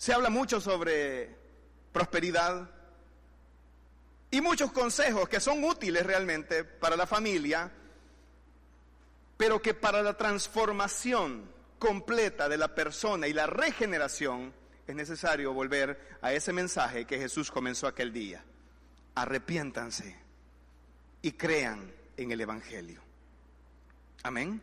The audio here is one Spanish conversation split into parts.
Se habla mucho sobre prosperidad y muchos consejos que son útiles realmente para la familia, pero que para la transformación completa de la persona y la regeneración es necesario volver a ese mensaje que Jesús comenzó aquel día. Arrepiéntanse y crean en el Evangelio. Amén.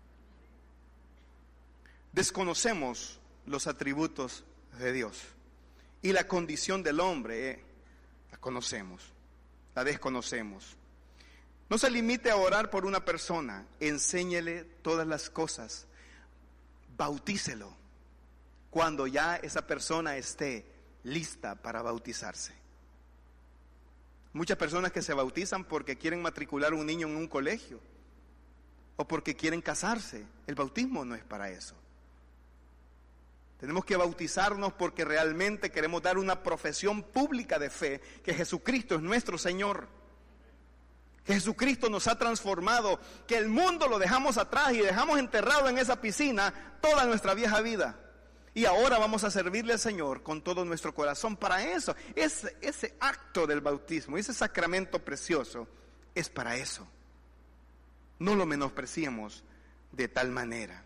Desconocemos los atributos de Dios y la condición del hombre, la conocemos, la desconocemos. No se limite a orar por una persona, enséñele todas las cosas, bautícelo cuando ya esa persona esté lista para bautizarse. Muchas personas que se bautizan porque quieren matricular a un niño en un colegio o porque quieren casarse. El bautismo no es para eso. Tenemos que bautizarnos porque realmente queremos dar una profesión pública de fe, que Jesucristo es nuestro Señor, que Jesucristo nos ha transformado, que el mundo lo dejamos atrás y dejamos enterrado en esa piscina toda nuestra vieja vida. Y ahora vamos a servirle al Señor con todo nuestro corazón. Para eso, ese acto del bautismo, ese sacramento precioso, es para eso. No lo menospreciemos de tal manera.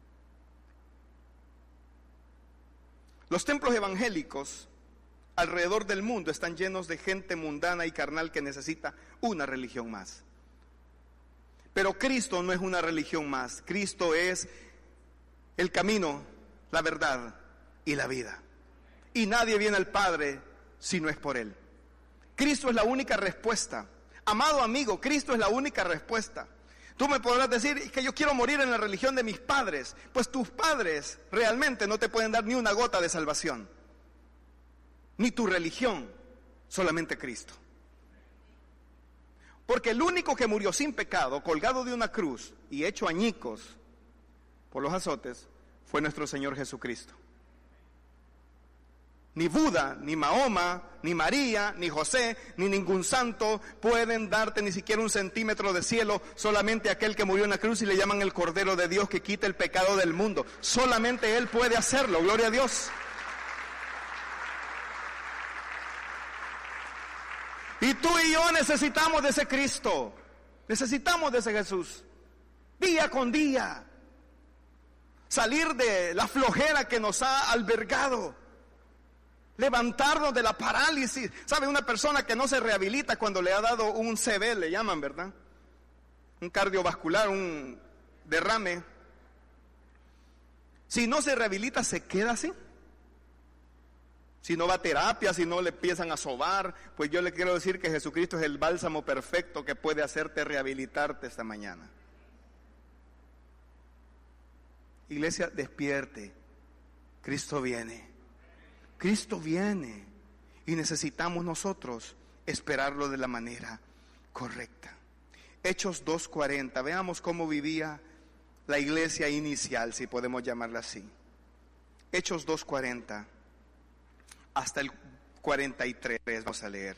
Los templos evangélicos alrededor del mundo están llenos de gente mundana y carnal que necesita una religión más. Pero Cristo no es una religión más. Cristo es el camino, la verdad y la vida. Y nadie viene al Padre si no es por Él. Cristo es la única respuesta. Amado amigo, Cristo es la única respuesta. Tú me podrás decir que yo quiero morir en la religión de mis padres. Pues tus padres realmente no te pueden dar ni una gota de salvación. Ni tu religión, solamente Cristo. Porque el único que murió sin pecado, colgado de una cruz y hecho añicos por los azotes, fue nuestro Señor Jesucristo. Ni Buda, ni Mahoma, ni María, ni José, ni ningún santo pueden darte ni siquiera un centímetro de cielo. Solamente aquel que murió en la cruz y le llaman el Cordero de Dios que quita el pecado del mundo. Solamente Él puede hacerlo, gloria a Dios. Y tú y yo necesitamos de ese Cristo, necesitamos de ese Jesús, día con día. Salir de la flojera que nos ha albergado. Levantarnos de la parálisis. ¿Sabe? Una persona que no se rehabilita cuando le ha dado un CV, le llaman, ¿verdad? Un cardiovascular, un derrame. Si no se rehabilita, se queda así. Si no va a terapia, si no le empiezan a sobar, pues yo le quiero decir que Jesucristo es el bálsamo perfecto que puede hacerte rehabilitarte esta mañana. Iglesia, despierte. Cristo viene. Cristo viene y necesitamos nosotros esperarlo de la manera correcta. Hechos 2:40, veamos cómo vivía la iglesia inicial, si podemos llamarla así. Hechos 2:40 hasta el 43, vamos a leer.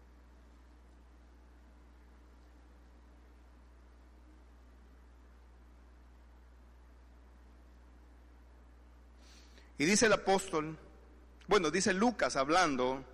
Y dice el apóstol, dice Lucas hablando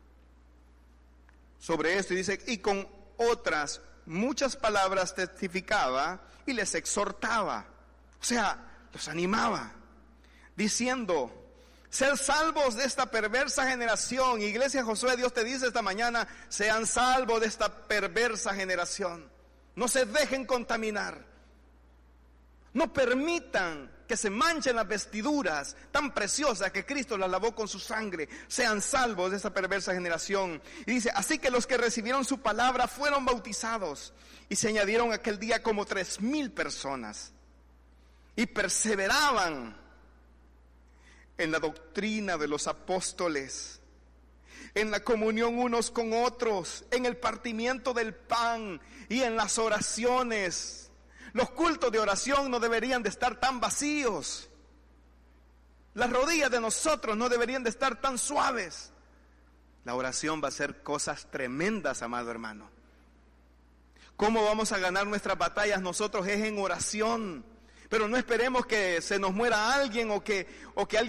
sobre esto, y dice, y con otras muchas palabras testificaba y les exhortaba, o sea, los animaba, diciendo, ser salvos de esta perversa generación. Iglesia Josué, Dios te dice esta mañana, sean salvos de esta perversa generación. No se dejen contaminar. No permitan que se manchen las vestiduras tan preciosas que Cristo las lavó con su sangre. Sean salvos de esta perversa generación. Y dice, así que los que recibieron su palabra fueron bautizados. Y se añadieron aquel día como 3,000 personas. Y perseveraban en la doctrina de los apóstoles, en la comunión unos con otros, en el partimiento del pan y en las oraciones. Los cultos de oración no deberían de estar tan vacíos. Las rodillas de nosotros no deberían de estar tan suaves. La oración va a hacer cosas tremendas, amado hermano. ¿Cómo vamos a ganar nuestras batallas nosotros? Es en oración. Pero no esperemos que se nos muera alguien o que alguien